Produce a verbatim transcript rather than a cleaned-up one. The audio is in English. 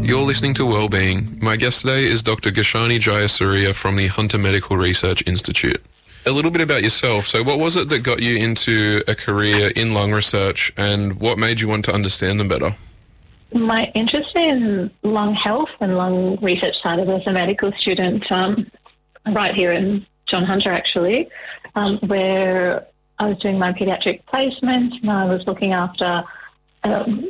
You're listening to Wellbeing. My guest today is Doctor Gashani Jayasuriya from the Hunter Medical Research Institute. A little bit about yourself. So what was it that got you into a career in lung research, and what made you want to understand them better? My interest in lung health and lung research started as a medical student um, right here in John Hunter, actually, um, where I was doing my paediatric placement and I was looking after um,